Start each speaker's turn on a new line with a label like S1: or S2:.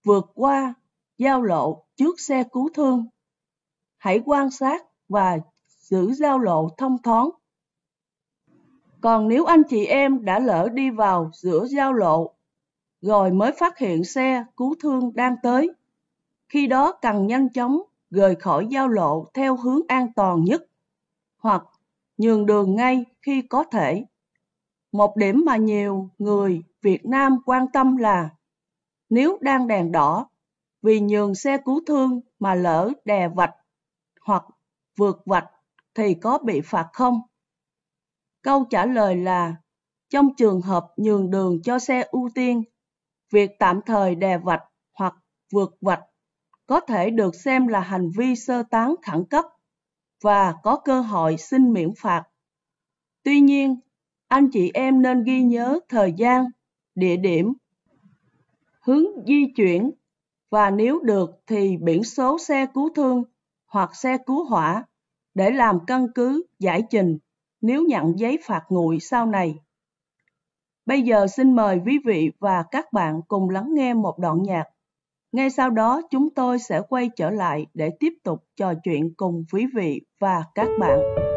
S1: vượt qua giao lộ trước xe cứu thương. Hãy quan sát và giữ giao lộ thông thoáng. Còn nếu anh chị em đã lỡ đi vào giữa giao lộ, rồi mới phát hiện xe cứu thương đang tới, khi đó cần nhanh chóng rời khỏi giao lộ theo hướng an toàn nhất, hoặc nhường đường ngay khi có thể. Một điểm mà nhiều người Việt Nam quan tâm là nếu đang đèn đỏ, vì nhường xe cứu thương mà lỡ đè vạch hoặc vượt vạch thì có bị phạt không? Câu trả lời là trong trường hợp nhường đường cho xe ưu tiên, việc tạm thời đè vạch hoặc vượt vạch có thể được xem là hành vi sơ tán khẩn cấp và có cơ hội xin miễn phạt. Tuy nhiên, anh chị em nên ghi nhớ thời gian, địa điểm, hướng di chuyển và nếu được thì biển số xe cứu thương hoặc xe cứu hỏa để làm căn cứ giải trình nếu nhận giấy phạt nguội sau này. Bây giờ xin mời quý vị và các bạn cùng lắng nghe một đoạn nhạc. Ngay sau đó chúng tôi sẽ quay trở lại để tiếp tục trò chuyện cùng quý vị và các bạn.